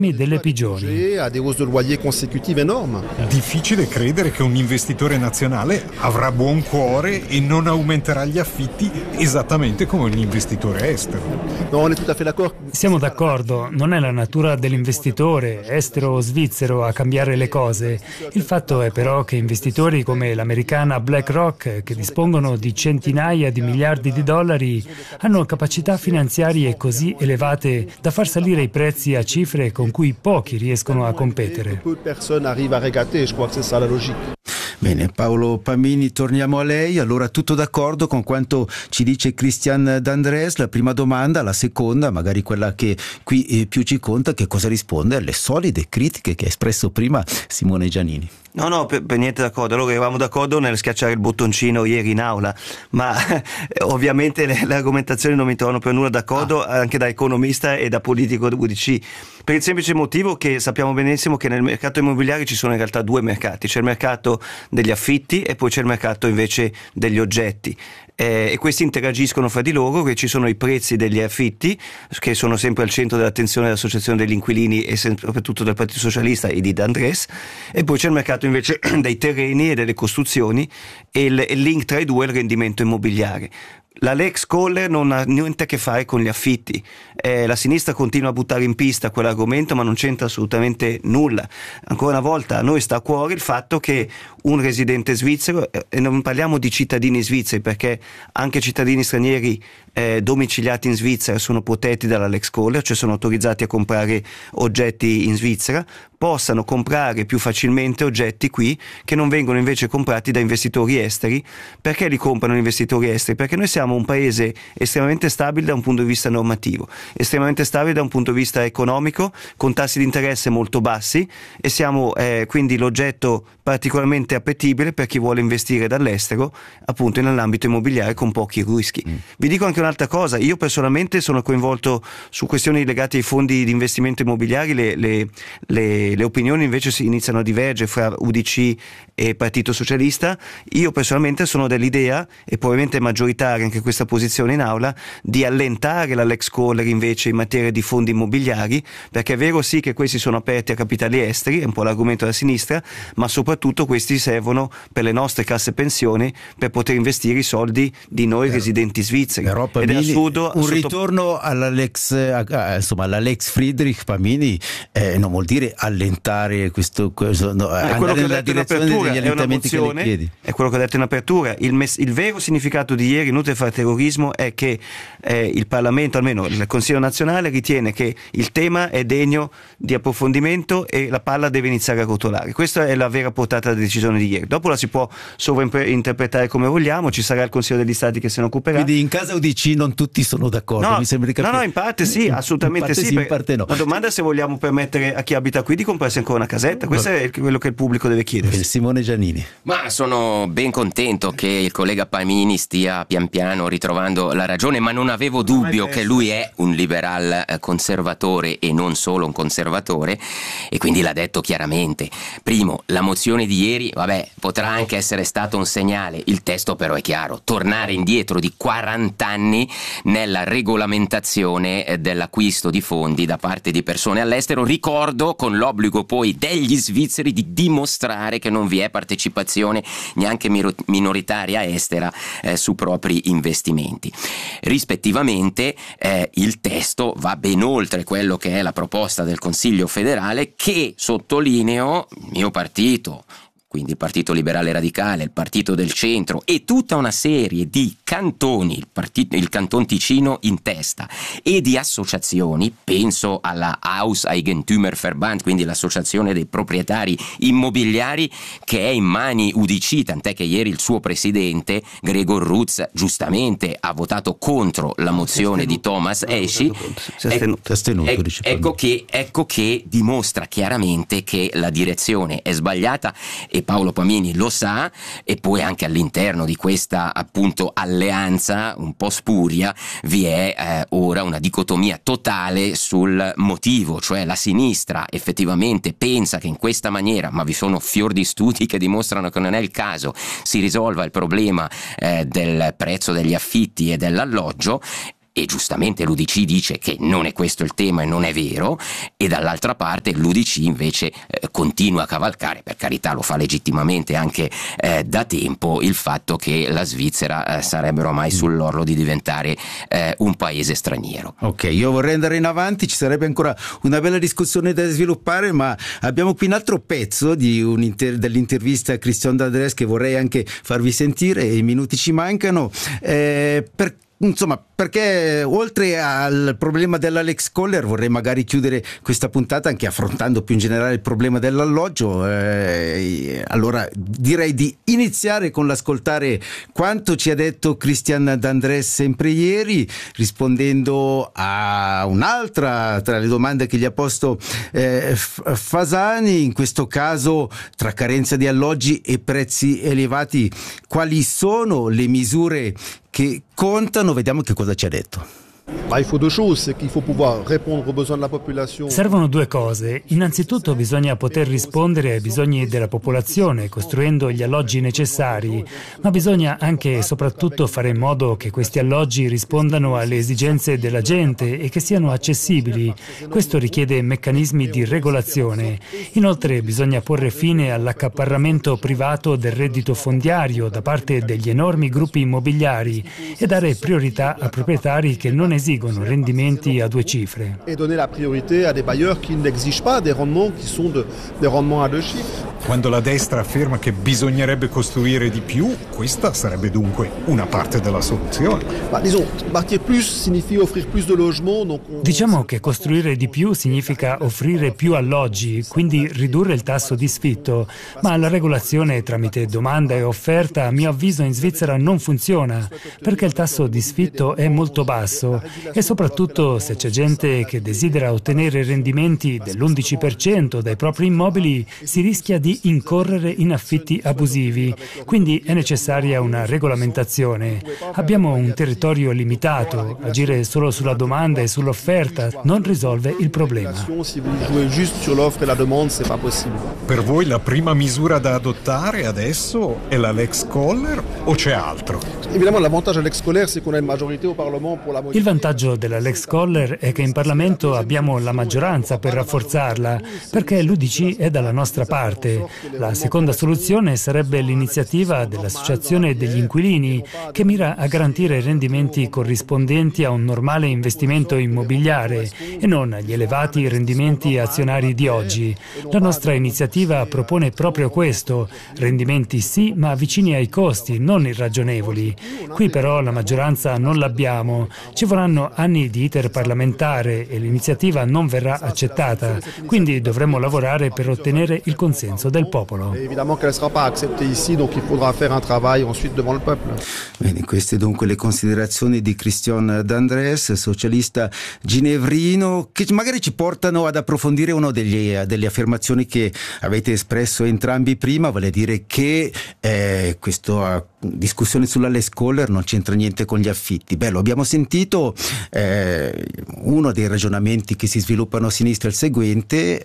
delle pigioni. a des hausses de loyer consécutives énormes. Difficile credere che un investitore nazionale avrà buon cuore e non aumenterà gli affitti esattamente come un investitore estero. No, on est tout à fait d'accord. Siamo d'accordo, non è la natura dell'investitore, estero o svizzero, a cambiare le cose. Il fatto è però che investitori come l'americana BlackRock, che dispongono di centinaia di miliardi di dollari, hanno capacità finanziarie così elevate da far salire i prezzi a cifre con cui pochi riescono a competere. Bene, Paolo Pamini, torniamo a lei. Allora, tutto d'accordo con quanto ci dice Christian D'Andrés? La prima domanda, la seconda, magari quella che qui più ci conta, che cosa risponde alle solide critiche che ha espresso prima Simone Giannini? No, per niente d'accordo. Allora eravamo d'accordo nel schiacciare il bottoncino ieri in aula, ma ovviamente le argomentazioni non mi trovano per nulla d'accordo, anche da economista e da politico UDC, per il semplice motivo che sappiamo benissimo che nel mercato immobiliare ci sono in realtà due mercati: c'è il mercato degli affitti e poi c'è il mercato invece degli oggetti. E questi interagiscono fra di loro, che ci sono i prezzi degli affitti che sono sempre al centro dell'attenzione dell'Associazione degli Inquilini e soprattutto del Partito Socialista e di D'Andrés, e poi c'è il mercato invece dei terreni e delle costruzioni, e il link tra i due è il rendimento immobiliare. La Lex Koller non ha niente a che fare con gli affitti, la sinistra continua a buttare in pista quell'argomento, ma non c'entra assolutamente nulla. Ancora una volta a noi sta a cuore il fatto che un residente svizzero, e non parliamo di cittadini svizzeri perché anche cittadini stranieri domiciliati in Svizzera sono protetti dalla Lex Koller, cioè sono autorizzati a comprare oggetti in Svizzera, possano comprare più facilmente oggetti qui che non vengono invece comprati da investitori esteri. Perché li comprano gli investitori esteri? Perché noi siamo un paese estremamente stabile da un punto di vista normativo, estremamente stabile da un punto di vista economico, con tassi di interesse molto bassi, e siamo quindi l'oggetto particolarmente appetibile per chi vuole investire dall'estero, appunto nell'ambito immobiliare con pochi rischi. Vi dico anche un'altra cosa: io personalmente sono coinvolto su questioni legate ai fondi di investimento immobiliari, le opinioni invece si iniziano a divergere fra UDC e Partito Socialista. Io personalmente sono dell'idea, e probabilmente è maggioritaria anche questa posizione in aula, di allentare la Lex Koller invece in materia di fondi immobiliari, perché è vero sì che questi sono aperti a capitali esteri, è un po' l'argomento della sinistra, ma soprattutto questi servono per le nostre casse pensioni, per poter investire i soldi di noi residenti svizzeri. Però Pamini, ed è assurdo ritorno alla Lex, insomma alla Lex Friedrich Pamini non vuol dire allentare questo no, andare nella direzione degli allentamenti che le chiedi. È quello che ho detto in apertura. Il vero significato di ieri, inutile fare terrorismo, è che il Parlamento, almeno il Consiglio nazionale, ritiene che il tema è degno di approfondimento e la palla deve iniziare a rotolare. Questa è la vera portata della decisione di ieri. Dopo la si può sovrainterpretare come vogliamo, ci sarà il Consiglio degli Stati che se ne occuperà. Quindi in casa UDC non tutti sono d'accordo, no, mi sembra di capire. No, in parte sì, assolutamente sì. In parte no. La domanda è se vogliamo permettere a chi abita qui di comprarsi ancora una casetta. Questo è quello che il pubblico deve chiedersi. Simone Giannini. Ma sono ben contento che il collega Pamini stia pian piano ritrovando la ragione, ma non avevo dubbio che lui è un liberal conservatore e non solo un conservatore, e quindi l'ha detto chiaramente. Primo, la mozione di ieri, potrà anche essere stato un segnale, il testo però è chiaro: tornare indietro di 40 anni nella regolamentazione dell'acquisto di fondi da parte di persone all'estero, ricordo con l'obbligo poi degli svizzeri di dimostrare che non vi è partecipazione neanche minoritaria estera su propri investimenti. Rispettivamente il testo va ben oltre quello che è la proposta del Consiglio federale, che, sottolineo, il mio partito, quindi il Partito Liberale Radicale, il Partito del Centro e tutta una serie di cantoni, il Canton Ticino in testa, e di associazioni, penso alla Hauseigentümerverband, quindi l'associazione dei proprietari immobiliari, che è in mani UDC, tant'è che ieri il suo presidente Gregor Rutz giustamente ha votato contro la mozione di Thomas Eschi. Ecco che dimostra chiaramente che la direzione è sbagliata, e Paolo Pamini lo sa, e poi anche all'interno di questa appunto alleanza un po' spuria vi è ora una dicotomia totale sul motivo, cioè la sinistra effettivamente pensa che in questa maniera, ma vi sono fior di studi che dimostrano che non è il caso, si risolva il problema del prezzo degli affitti e dell'alloggio, e giustamente l'UDC dice che non è questo il tema e non è vero, e dall'altra parte l'UDC invece continua a cavalcare, per carità lo fa legittimamente anche da tempo, il fatto che la Svizzera sarebbe ormai sull'orlo di diventare un paese straniero. Ok, io vorrei andare in avanti, ci sarebbe ancora una bella discussione da sviluppare, ma abbiamo qui un altro pezzo dell'intervista a Christian D'Andrés che vorrei anche farvi sentire, i minuti ci mancano, perché oltre al problema della Lex Koller vorrei magari chiudere questa puntata anche affrontando più in generale il problema dell'alloggio. Allora direi di iniziare con l'ascoltare quanto ci ha detto Christian D'Andrés sempre ieri, rispondendo a un'altra tra le domande che gli ha posto Fasani, in questo caso tra carenza di alloggi e prezzi elevati. Quali sono le misure che contano? Vediamo che cosa ci ha detto. Il faut deux choses, c'est qu'il faut pouvoir répondre aux besoins de la population. Servono due cose. Innanzitutto bisogna poter rispondere ai bisogni della popolazione costruendo gli alloggi necessari, ma bisogna anche e soprattutto fare in modo che questi alloggi rispondano alle esigenze della gente e che siano accessibili. Questo richiede meccanismi di regolazione. Inoltre bisogna porre fine all'accaparramento privato del reddito fondiario da parte degli enormi gruppi immobiliari e dare priorità a proprietari che non esigono rendimenti a due cifre. Et donner la priorité à des bailleurs qui n'exigent pas des rendements qui sont des rendements à deux chiffres. Quando la destra afferma che bisognerebbe costruire di più, questa sarebbe dunque una parte della soluzione. Disons, bâtir plus signifie offrir plus de logements. Diciamo che costruire di più significa offrire più alloggi, quindi ridurre il tasso di sfitto, ma la regolazione tramite domanda e offerta, a mio avviso, in Svizzera non funziona, perché il tasso di sfitto è molto basso e soprattutto se c'è gente che desidera ottenere rendimenti dell'11% dai propri immobili, si rischia di incorrere in affitti abusivi, quindi è necessaria una regolamentazione. Abbiamo un territorio limitato, agire solo sulla domanda e sull'offerta non risolve il problema. Per voi la prima misura da adottare adesso è la Lex Koller o c'è altro? Il vantaggio della Lex Koller è che in Parlamento abbiamo la maggioranza per rafforzarla, perché l'UDC è dalla nostra parte. La seconda soluzione sarebbe l'iniziativa dell'Associazione degli Inquilini, che mira a garantire rendimenti corrispondenti a un normale investimento immobiliare e non agli elevati rendimenti azionari di oggi. La nostra iniziativa propone proprio questo: rendimenti sì, ma vicini ai costi, non irragionevoli. Qui però la maggioranza non l'abbiamo. Ci vorranno anni di iter parlamentare e l'iniziativa non verrà accettata, quindi dovremo lavorare per ottenere il consenso del popolo. Bene, queste dunque le considerazioni di Christian D'Andrés, socialista ginevrino, che magari ci portano ad approfondire una delle affermazioni che avete espresso entrambi prima, vale a dire che questa discussione sulla Lex Koller non c'entra niente con gli affitti. Lo abbiamo sentito, uno dei ragionamenti che si sviluppano a sinistra è il seguente: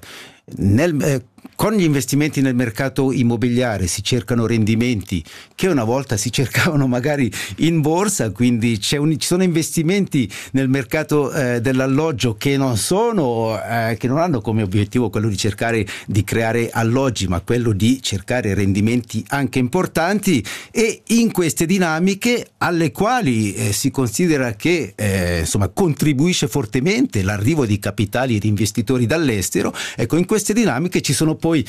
con gli investimenti nel mercato immobiliare si cercano rendimenti che una volta si cercavano magari in borsa, quindi ci sono investimenti nel mercato dell'alloggio che non hanno come obiettivo quello di cercare di creare alloggi, ma quello di cercare rendimenti anche importanti, e in queste dinamiche alle quali si considera che contribuisce fortemente l'arrivo di capitali e di investitori dall'estero. Ecco, in queste dinamiche ci sono poi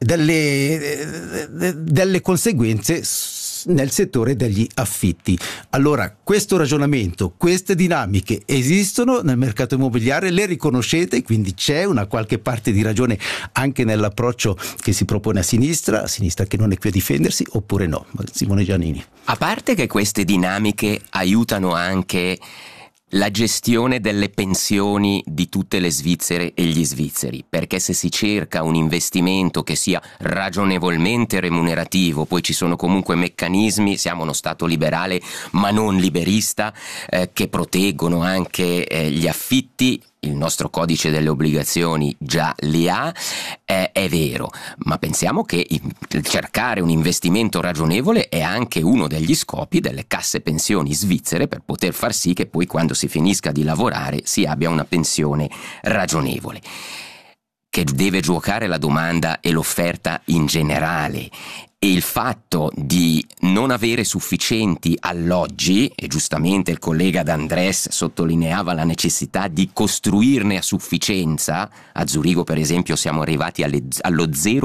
delle conseguenze nel settore degli affitti. Allora, questo ragionamento, queste dinamiche esistono nel mercato immobiliare, le riconoscete, quindi c'è una qualche parte di ragione anche nell'approccio che si propone a sinistra che non è qui a difendersi, oppure no? Simone Giannini. A parte che queste dinamiche aiutano anche la gestione delle pensioni di tutte le svizzere e gli svizzeri, perché se si cerca un investimento che sia ragionevolmente remunerativo, poi ci sono comunque meccanismi, siamo uno stato liberale ma non liberista, che proteggono anche gli affitti. il nostro codice delle obbligazioni già li ha, è vero, ma pensiamo che cercare un investimento ragionevole è anche uno degli scopi delle casse pensioni svizzere, per poter far sì che poi quando si finisca di lavorare si abbia una pensione ragionevole. Che deve giocare la domanda e l'offerta in generale, e il fatto di non avere sufficienti alloggi, e giustamente il collega D'Andrés sottolineava la necessità di costruirne a sufficienza. A Zurigo per esempio siamo arrivati allo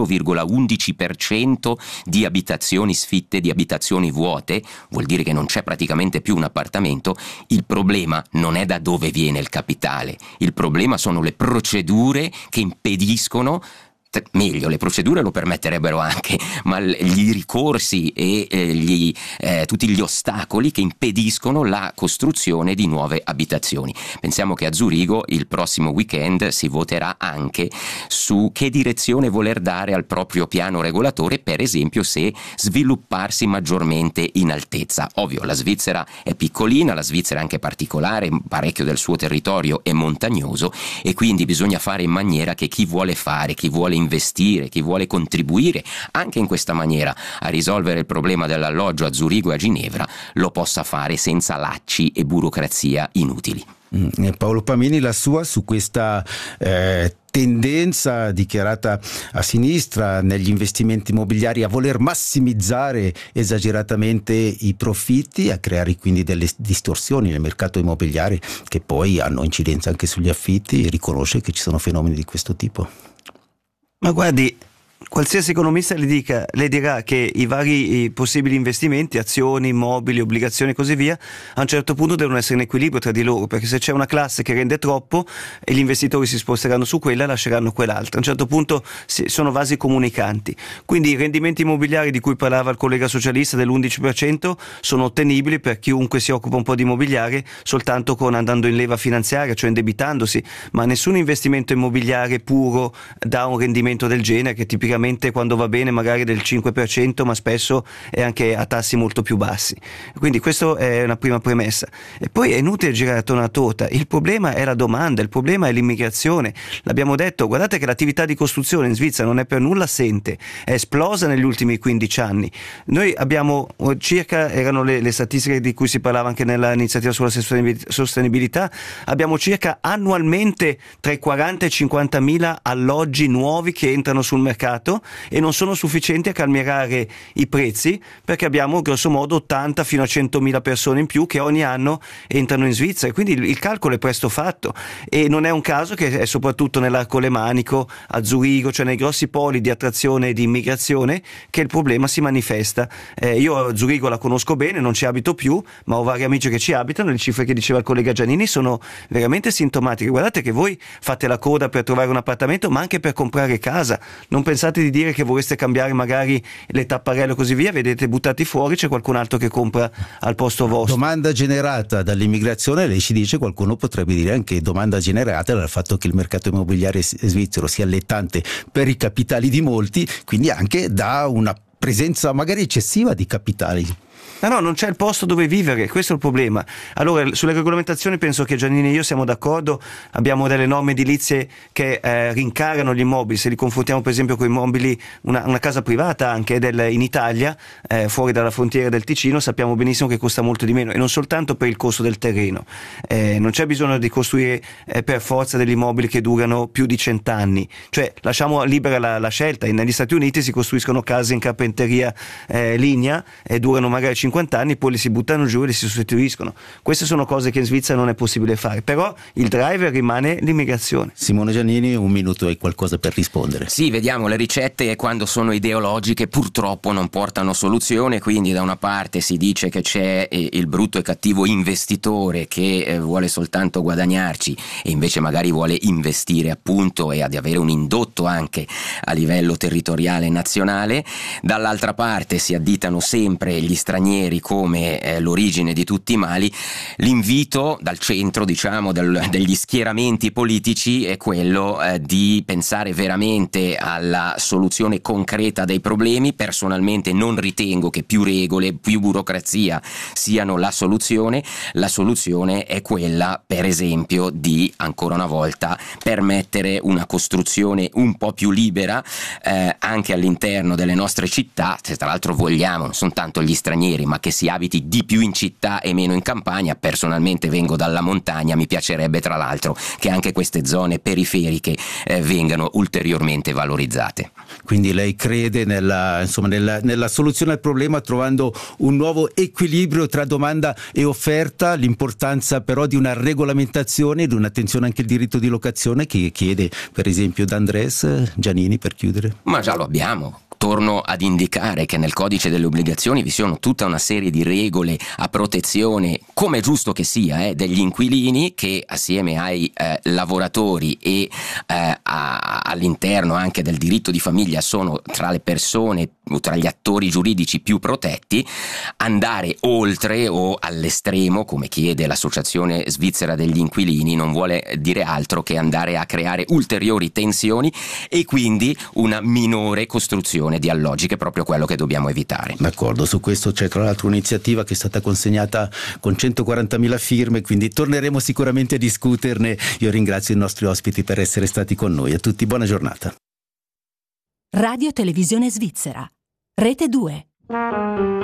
0,11% di abitazioni sfitte, di abitazioni vuote, vuol dire che non c'è praticamente più un appartamento. Il problema non è da dove viene il capitale, il problema sono le procedure che impediscono. Meglio, le procedure lo permetterebbero anche, ma gli ricorsi e tutti gli ostacoli che impediscono la costruzione di nuove abitazioni. Pensiamo che a Zurigo il prossimo weekend si voterà anche su che direzione voler dare al proprio piano regolatore, per esempio se svilupparsi maggiormente in altezza. Ovvio, la Svizzera è piccolina, la Svizzera è anche particolare, parecchio del suo territorio è montagnoso, e quindi bisogna fare in maniera che chi vuole fare, chi vuole investire, chi vuole contribuire anche in questa maniera a risolvere il problema dell'alloggio a Zurigo e a Ginevra lo possa fare senza lacci e burocrazia inutili. Paolo Pamini, la sua su questa tendenza dichiarata a sinistra negli investimenti immobiliari a voler massimizzare esageratamente i profitti, a creare quindi delle distorsioni nel mercato immobiliare che poi hanno incidenza anche sugli affitti, e riconosce che ci sono fenomeni di questo tipo. Ma guardi, qualsiasi economista le dirà che i vari possibili investimenti, azioni, immobili, obbligazioni e così via, a un certo punto devono essere in equilibrio tra di loro, perché se c'è una classe che rende troppo e gli investitori si sposteranno su quella e lasceranno quell'altra, a un certo punto sono vasi comunicanti. Quindi i rendimenti immobiliari di cui parlava il collega socialista dell'11% sono ottenibili per chiunque si occupa un po' di immobiliare soltanto andando in leva finanziaria, cioè indebitandosi, ma nessun investimento immobiliare puro dà un rendimento del genere, che tipicamente quando va bene magari del 5%, ma spesso è anche a tassi molto più bassi. Quindi questo è una prima premessa. E poi è inutile girare attorno alla torta, il problema è la domanda, il problema è l'immigrazione. L'abbiamo detto, guardate che l'attività di costruzione in Svizzera non è per nulla assente, è esplosa negli ultimi 15 anni. Noi abbiamo erano le statistiche di cui si parlava anche nell'iniziativa sulla sostenibilità, abbiamo circa annualmente tra i 40 e i 50 mila alloggi nuovi che entrano sul mercato, e non sono sufficienti a calmierare i prezzi, perché abbiamo grosso modo 80 fino a 100.000 persone in più che ogni anno entrano in Svizzera, quindi il calcolo è presto fatto, e non è un caso che è soprattutto nell'Arco Lemanico, a Zurigo, cioè nei grossi poli di attrazione e di immigrazione, che il problema si manifesta. Io Zurigo la conosco bene, non ci abito più, ma ho vari amici che ci abitano. Le cifre che diceva il collega Giannini sono veramente sintomatiche. Guardate che voi fate la coda per trovare un appartamento, ma anche per comprare casa. Non pensate di dire che vorreste cambiare magari le tapparelle o così via, vedete buttati fuori, c'è qualcun altro che compra al posto vostro. Domanda generata dall'immigrazione, lei ci dice, qualcuno potrebbe dire anche domanda generata dal fatto che il mercato immobiliare svizzero sia allettante per i capitali di molti, quindi anche da una presenza magari eccessiva di capitali. No, non c'è il posto dove vivere, questo è il problema. Allora, sulle regolamentazioni penso che Giannini e io siamo d'accordo, abbiamo delle norme edilizie che rincarano gli immobili. Se li confrontiamo per esempio con immobili, una casa privata anche in Italia, fuori dalla frontiera del Ticino, sappiamo benissimo che costa molto di meno, e non soltanto per il costo del terreno. Non c'è bisogno di costruire per forza degli immobili che durano più di 100 anni, cioè lasciamo libera la scelta. Negli Stati Uniti si costruiscono case in carpenteria lignea e durano magari 50 anni, poi li si buttano giù e li si sostituiscono. Queste sono cose che in Svizzera non è possibile fare, però il driver rimane l'immigrazione. Simone Giannini, un minuto, hai qualcosa per rispondere? Sì, vediamo, le ricette quando sono ideologiche purtroppo non portano soluzione, quindi da una parte si dice che c'è il brutto e cattivo investitore che vuole soltanto guadagnarci e invece magari vuole investire appunto e ad avere un indotto anche a livello territoriale e nazionale, dall'altra parte si additano sempre gli stranieri stranieri come l'origine di tutti i mali, l'invito dal centro, diciamo, degli schieramenti politici è quello di pensare veramente alla soluzione concreta dei problemi. Personalmente non ritengo che più regole, più burocrazia siano la soluzione. La soluzione è quella, per esempio, di, ancora una volta, permettere una costruzione un po' più libera anche all'interno delle nostre città, se tra l'altro vogliamo, non sono tanto gli stranieri, ma che si abiti di più in città e meno in campagna. Personalmente vengo dalla montagna, mi piacerebbe tra l'altro che anche queste zone periferiche vengano ulteriormente valorizzate. Quindi lei crede nella soluzione al problema, trovando un nuovo equilibrio tra domanda e offerta, l'importanza però di una regolamentazione, di un'attenzione anche al diritto di locazione che chiede per esempio D'Andrés. Giannini, per chiudere. Ma già lo abbiamo. Torno ad indicare che nel codice delle obbligazioni vi sono tutta una serie di regole a protezione, come è giusto che sia, degli inquilini, che assieme ai lavoratori e all'interno anche del diritto di famiglia sono tra le persone, tra gli attori giuridici più protetti. Andare oltre o all'estremo, come chiede l'Associazione Svizzera degli Inquilini, non vuole dire altro che andare a creare ulteriori tensioni e quindi una minore costruzione di alloggi, che è proprio quello che dobbiamo evitare. D'accordo, su questo c'è tra l'altro un'iniziativa che è stata consegnata con 140.000 firme, quindi torneremo sicuramente a discuterne. Io ringrazio i nostri ospiti per essere stati con noi. A tutti buona giornata. Radio Televisione Svizzera, Rete 2.